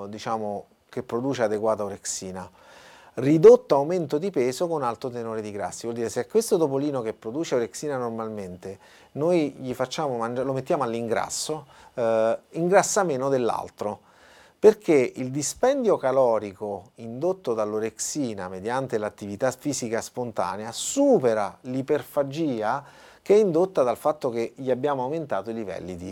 diciamo, che produce adeguata orexina. Ridotto aumento di peso con alto tenore di grassi, vuol dire se a questo topolino che produce orexina normalmente noi gli facciamo mangiare, lo mettiamo all'ingrasso, ingrassa meno dell'altro, perché il dispendio calorico indotto dall'orexina mediante l'attività fisica spontanea supera l'iperfagia che è indotta dal fatto che gli abbiamo aumentato i livelli di